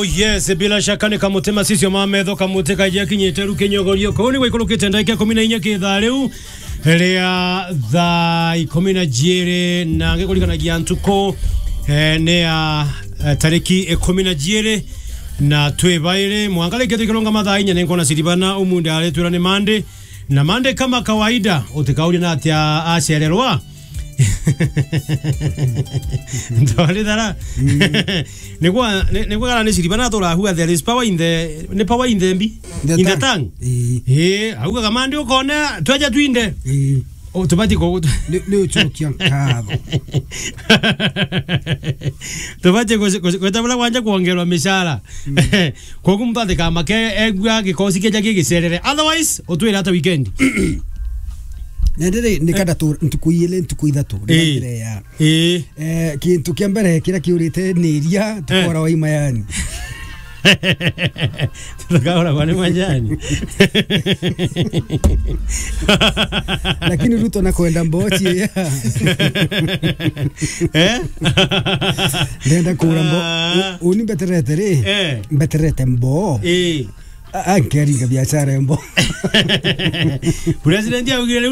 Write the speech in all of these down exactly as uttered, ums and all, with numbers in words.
yes, bila shaka ni kamutema sisi o mametho kamuteka ya kinyiteru kinyogorio ko ni gwikurukite ndaika kumi na inya kitha riu ria tha ikumi na jere na ngikulikanagia ntuko eh, ne ya uh, tariki ikumi na jere na twebaire mwangale kitu kilonga mathaa inya ningona siribana umunde ale twira ni mande na mande kama kawaida utikauli na atia acererwa ndole dara negwa negwa kana nisiribana tora huwa there is power in the ne power in the mbi in the tongue eh auga kamande ukona twaja twinde eh o tubati ko le uchokia kabo tubati ko ko tabula kwanja kuongerwa mishara ko kumtande kama ke egwa gikosi keja gigicerere otherwise otwira hata weekend Nendere nikada tu ntukuyile ntukuithatu ndire ya eh eh kintu kiambere kira kiurite niria tukora wa imayani tukora kwa majani lakini Ruto na kwenda mbochi ya eh ndenda kura mbo uni beterete re eh beterete mbo eh ankeri ga biashara mbo president ya ugire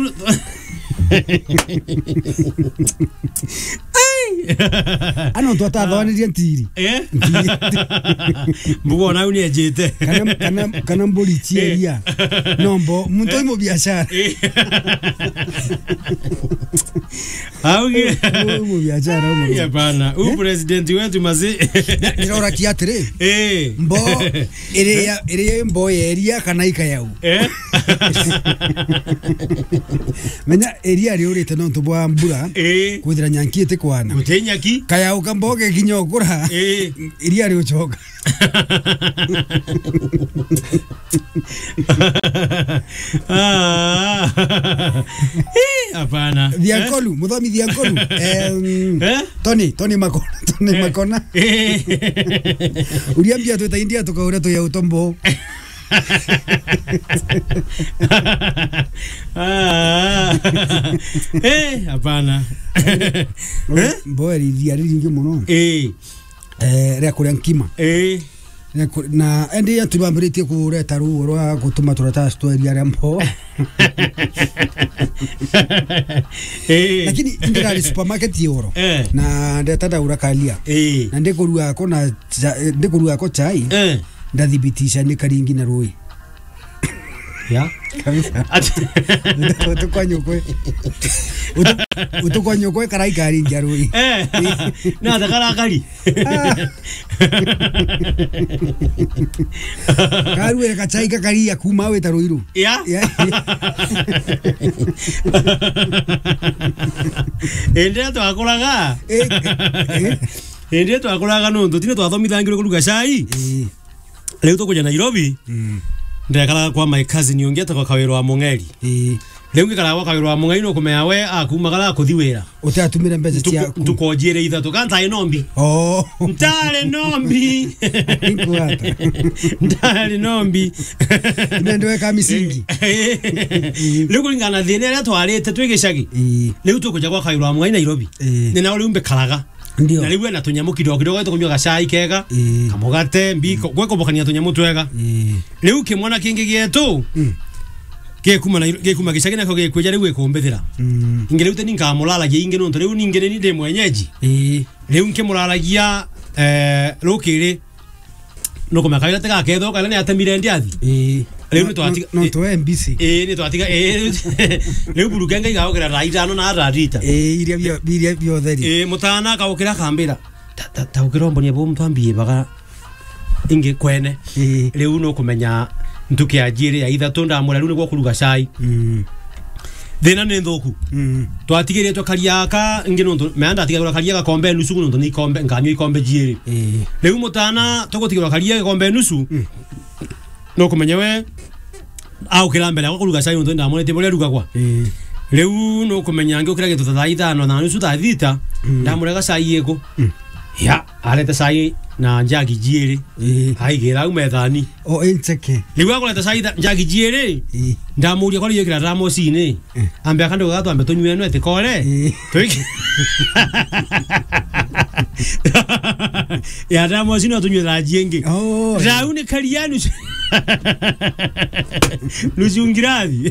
ano to ta thoni ria ntiri eh mbugo na uni ejete kana kana kana mboli chieria nombo muntu imo biashara auge imo biashara imo ya bana u president wetu mazi nirora kiatire eh mbo ere ere mbo eria kana ikayau eh menya eria riurite no tubwa mbura eh kwithira nyankite kwana utenyaki kayau kamboge kinyokura eh eria riuchoka ah eh hapana Diankolu mudhomi Diankolu eh Tony Tony Makona Tony Makona eh uliambia tu India tukaura tu ya utombo ah eh hapana eh boeri dia ringi muno eh eh ria kuria nkima eh na endi ya tubambiritie kureta ruo rwa gutuma turata story ya rambo eh lakini ndira supermarket yoro eh na ndeta daura kalia eh na ndikurua kona ndikurua ko chai eh ndathibitisha ni karingi na rui ya kabisa utukwanyo kwe utukwanyo kwe karai kari njarui eh na takara kari karu ka chai ka kari ya kuma we taroiru ya ende to akuraga eh ende to akuraga no ndo tine to athomithangire kuruga chai leo to kuja Nairobi ndekala kwa my cousin yongeta kwa kawero wa Mongeri eh leo ngikala kwa kawero wa Mongeri no kumea we akumagala kuthiwira utatumira mbeca cia tukojere itha tukanta inombi oh ntale nombi inkuata ntale nombi ndio ka misingi leo kulingana thine ria twarite twigicagi leo tukuja kwa kawero wa Mongeri Nairobi ni na uri umbe kalaga ndio na liwe na tunyamu kidogo kidogo tukunywa gacai kega kamugate mbiko gweko bokania tunyamu twega leo kimwana kingi gietu ke kuma na ke kuma gicagi nako ge kweja liwe kumbethira ingere ute ninka mulala ge inge no leo ningere ni de mwenyeji leo nke mulala gia eh lokire no kuma kaila tega ketho kala ni atamire ndiathi leo to atika no to M B C eh ni to atika eh leo burugenga igaokera raita no na raita eh iria bia iria bia theri eh mutana kaokera kambira ta ukiro mbonia bo mtwambie baga inge kwene leo no kumenya ntuke ajire ya ithatũ ndamura riu niguo kuruga cai thina ni nthuku twatigire twakaria ka inge no meanda atigagura karia ga kombe nusu no ni kombe nganyo ikombe jiri riu mutana tugutigura karia kombe nusu no kumenya we au kila mbele kwa kuruga cai ndo ndamura tibole ruga kwa riu no kumenya nge ukira gitu thaa ithano na nusu thaa thita ndamura ga cai yego ya arete cai na njagi jiri haigira umethani o enteke liwa kuleta cai njagi jiri ndamuria kwa yekira ramo cine ambe akando gato ambe tonywe no etikore twiki Ya damo sino tunyo la jenge. Oh. Raune kalianu. Nuzungiravi.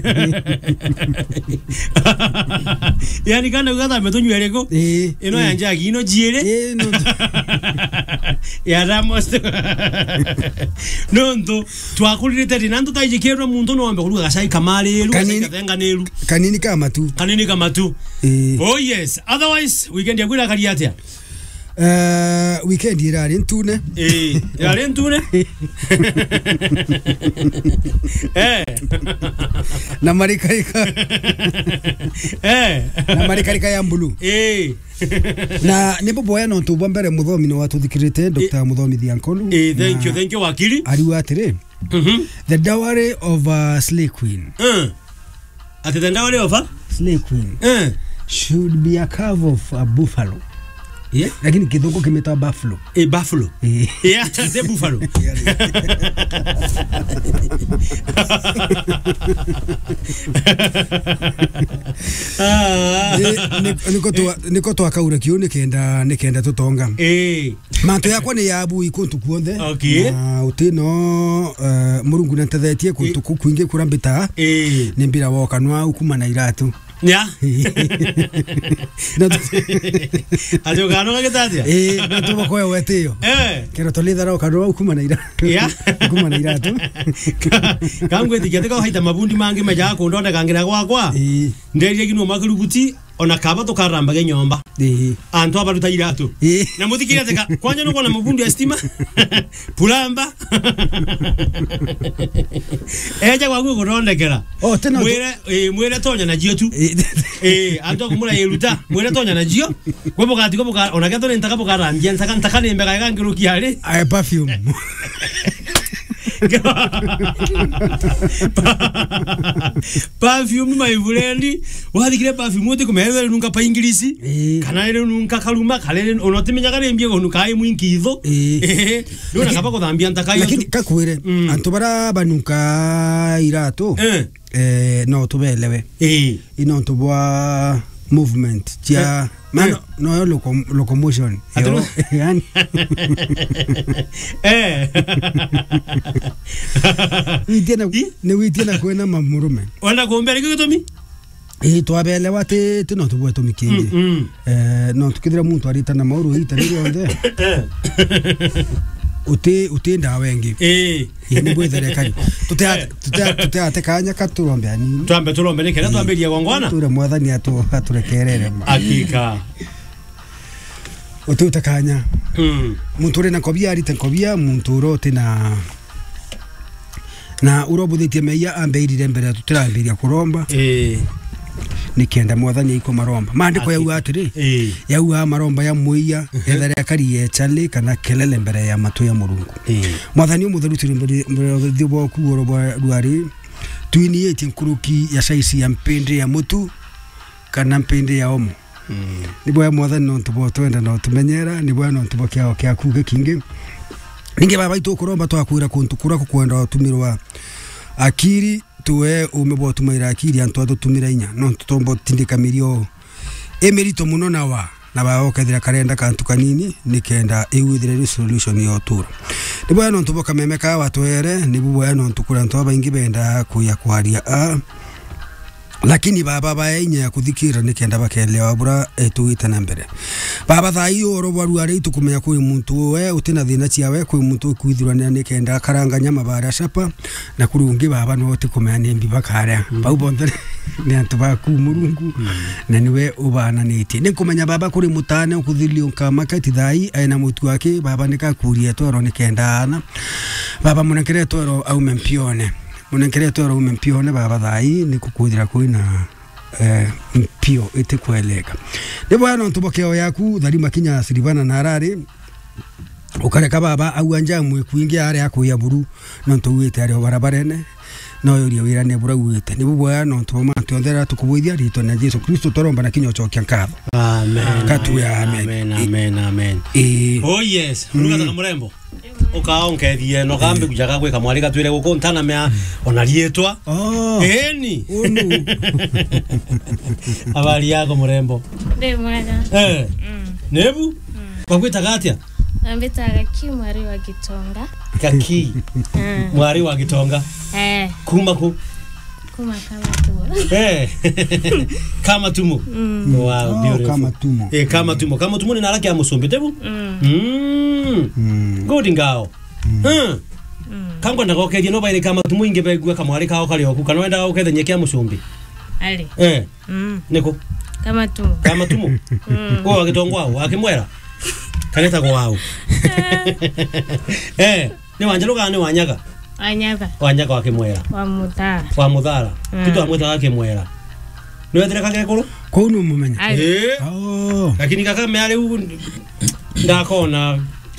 Yani kana kata metonyo ereko. Eh. Eno yanja gino jiere. Eh no. Ya damo. Nonto twakulirete rinando tajikero muntu no ambe kuluga sai kamale lu katenga nelu. Kanini kama tu. Kanini kama tu. Eh. Oh yes. Otherwise weekend ya kula kaliatia. Uh, weekend irari ntune. Eh, irari ntune. Eh. Na marikarika. Eh. Na marikarika ya mbulu. Eh. Na nipo boya no tu bombere muthomi no watuthikirite Doctor Muthomi Thiankolu. Eh, thank you, thank you wakili. Ariwa atire. Mhm. The dowry of a slay queen. Eh. Ati the dowry of a slay queen. Eh. Should be a calf of a buffalo. Yeah. Lakini kidogo kimeta buffalo. Eh, buffalo. Eh. Yeah, the buffalo. Ah. Niko to niko to akaura kiu nikenda nikenda tutonga. Eh. Manto yakwa ni yabu ikuntu kuothe. Okay. Na utino uh, murungu nantethetie kuntu kuingi kurambita. Eh. Nimbira wokanwa ukuma na iratu. Ya. Ajo gano ka ketatia. Eh, na tu bako ya wetio. Eh. Kero tolida ro kano ukuma na iratu. Ya. Ukuma na iratu. Kangwe tikete ka haita mabundi mangi maja ko ndonda kangira kwa kwa. Eh. Ndeje kinu makiruguti ona kaba to karamba ge nyomba. Eh. Anto abaruta iratu. Eh. Na mutikira teka kwanja no kona mabundi ya stima. Pulamba. Eja kwa ku ndondekera. Oh, tena mwere eh mwere tonya na jio tu. Eh, anto kumula yeluta. Mwere tonya na jio. Kwa bokati kwa bokati ona gato nentaka bokara ambia ntaka ntaka nembe ka kangiruki ale. I perfume. Perfume my friend wathikire perfume wote kumeherera nunca pa ingilisi kana ile nunca kaluma kale onotimenya kale mbie ko nunca ai mwinkizo eh nona kapa ko thambia ntaka yo lakini kakwire antu bara banuka irato eh no tubelewe eh ino tubwa movement ya mano no locomotion yani eh witiena ne witiena kwena mamurume wanda kuombea kiko tomi eh twabele wate tino tubwe tomikingi eh no tukidira muntu arita na mauru hita ni onde uti utenda wengi eh ni bwethere kali tutea tutea tutea tekanya katurombe ani tuambe turombe ne kera tuambe dia gwangwana tura mwathani atu aturekerere hakika uti utakanya mm muntu rena kobia arita kobia muntu rote na na urobuthite meya ambeirire mbere tutirambiria kuromba eh nikienda mwathani iko maromba maandiko yau atiri eh yau maromba ya muiya ethere akari ye chale kana kelele mbere ya matu ya murungu eh mwathani umutherutire mbere mbere bwa kuoro bwa rwari twini yeti nkuruki ya saisi ya mpende ya mutu kana mpende ya omo mm nibwo mwathani no tubo twenda no tumenyera nibwo no tubo kyao kya kuge kingi ninge baba itu kuromba twakwira kuntu kura kukwenda tumirwa akiri tuwe umebo tumaira akiri antu atutumira inya no tutombo tindika mirio emerito muno nawa na bao kadira karenda kantu kanini nikenda iwithire resolution yo turo nibwo no tuboka memeka watwere nibwo no tukura ntu abaingi benda kuya kwaria a lakini baba baenya kuthikira nikenda bakelewa bura etuita na mbere baba thai oro baru ari tukumenya kuri muntu we utina thina ciawe kuri muntu kuithurania nikenda karanga nyama bara shapa na kuri ungi baba no tikumenya nimbi bakara bau bonde ni antu baku murungu na niwe ubana niti nikumenya baba kuri mutane ukuthilio kama kati thai aina mutu wake baba nikakuria toro nikenda ana baba munekere toro au mempione munekere toro umempione baba thai ni kukuthira kuina eh mpio itikweleka nibo ano ntubokeo yaku tharima kinya silivana na arari ukareka baba au anja mwe kuingia ari akuya buru no ntuwite ari barabarene no yuri wira ne bura wite nibo bwa no ntuma tuyondera tukubwithia rito na Yesu Kristo toromba na kinyo chokia nkaba amen katu ya amen amen amen eh oh yes muruga murembo ukaonke thie no kambe kujaga gwika mwali katwire gukuntana mea ona rietwa oh eni unu abali yako murembo de mwega eh nebu Wagwita gatia? Ambitaga ki mwari wa Gitonga. Kaki. Mwari wa Gitonga. Eh. Kuma ku. Kuma kama tumo. Eh. Kama tumo. Mm. Wow, Oh, beautiful. kama tumo. Eh, kama tumo. Kama tumo ni naraki ya musumbi tebu? Mm. Mm. Mm. Good ngao. Mm. Mm. Kangwa ndagokeje no baire kama tumo inge begwa kamwari kao kali oku kana wenda ukethe nyekia musumbi. Ali. Eh. Mm. Niko. Kama tumo. Kama tumo. Mm. Ko agitongwa wao akimwera. Kaneta ko wao. Eh, ni wanjalo kana ni wanyaga. Wanyaga. Wanyaga wakimwera. Wa Muthara. Wa Muthara. Mm. Kitu amweta akimwera. Ni wethere kage kuru? Ko no mumenya. Ali. Eh. Oh. Lakini kaka me ale u ndakona.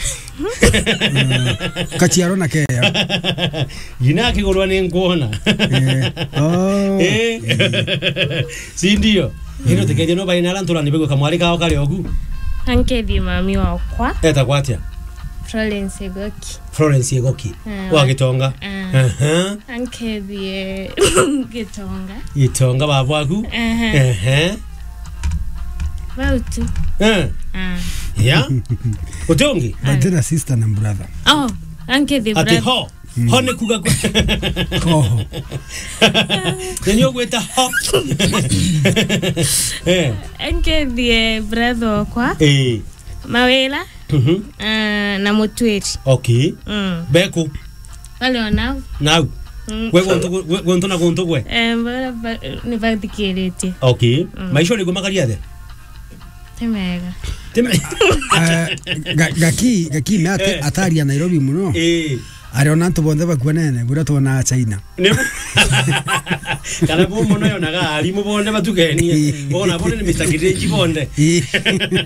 Kachiaro na keya. Yina kigorwa ni ngona. Eh. Oh. Eh. Si ndio. Hino tekeje no baina lantura ni bego kamwari kao kali ogu. Anke di mami wakwa. Eta kwatia. Florence Goki. Florence Goki. Mm. Wa Gitonga. Mm. Aha. Anke di Gitonga. Gitonga babwaku. Aha. Aha. Bautu. Eh. Ah. Ya. Utongi. Batera sister na brother. Oh, anke di Ati brother. ho. Ho ne kuga kwa. Oh. Nenyo gweta ho. Eh. Anke di brother wakwa. Eh. Mawela. Mhm. Uh, na Mutweri. Okay. Mm. Beku. Wale wanao. Now. Mm. Wewe gonto gonto na gonto gwe. Eh, mbona ba- ni badikirete. Okay. Maisho ni gomakaria de. Temega. Teme. Eh, ga- gaki gaki me ate atari ya Nairobi muno. Eh. Ariona ntu bonde bakwenene bura tona China. Ne. Kana bomo no yona ga ali mo bonde batukeni. Bona bonde ni Mister Kirenji bonde. Eh.